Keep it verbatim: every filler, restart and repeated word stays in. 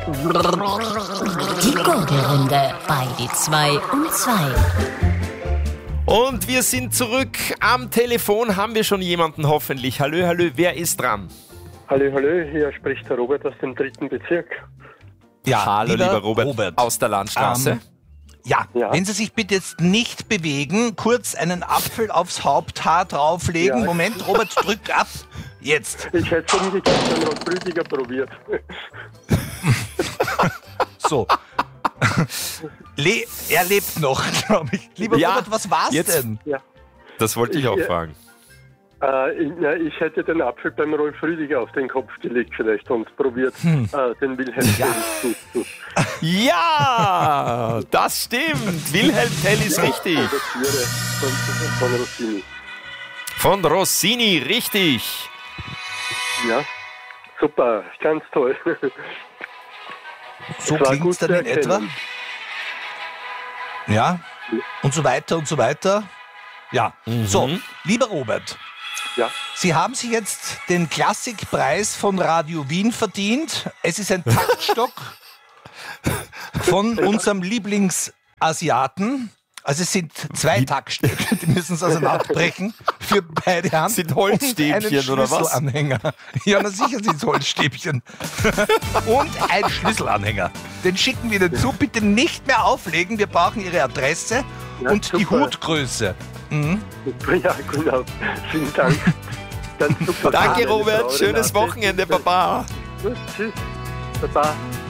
Die Gurgelrunde bei die zwei und zwei. Und wir sind zurück. Am Telefon haben wir schon jemanden hoffentlich. Hallo, hallo, wer ist dran? Hallo, hallo, hier spricht der Robert aus dem dritten Bezirk. Ja, hallo, lieber, lieber Robert, Robert aus der Landstraße. Ähm, ja. Ja. Wenn Sie sich bitte jetzt nicht bewegen, kurz einen Apfel aufs Haupthaar drauflegen. Ja. Moment, Robert, drück ab. Jetzt. Ich hätte es umgekehrt den Rotblütiger probiert. So. Le- er lebt noch, glaube ich. Lieber Ja, Robert, was war's jetzt- denn? Ja. Das wollte ich auch Ich- fragen. Äh, ich, ja, ich hätte den Apfel beim Rolf Rüdiger auf den Kopf gelegt vielleicht und probiert, Hm. äh, den Wilhelm Tell zu, zu Ja, das stimmt. Wilhelm Tell ist richtig. produzieren von, von Rossini. Von Rossini, richtig. Ja, super, ganz toll. So Es war klingt's gut dann zu in etwa. erkennen. Ja. Und so weiter und so weiter. Ja. So, Mhm. lieber Robert, Ja, Sie haben sich jetzt den Klassikpreis von Radio Wien verdient. Es ist ein Taktstock von unserem Lieblingsasiaten. Also es sind zwei Taktstücke, die müssen Sie auseinanderbrechen für beide Hand. Sind Holzstäbchen und einen oder was? Schlüsselanhänger. Ja, na sicher sind es Holzstäbchen. Und ein Schlüsselanhänger. Den schicken wir Ihnen zu. Bitte nicht mehr auflegen. Wir brauchen Ihre Adresse Ja, und die super. Hutgröße. Mhm. ja, genau. Vielen Dank. Ganz super. Danke, Meine Robert. Frau Schönes Renate. Wochenende, Baba. Gut, tschüss. Baba.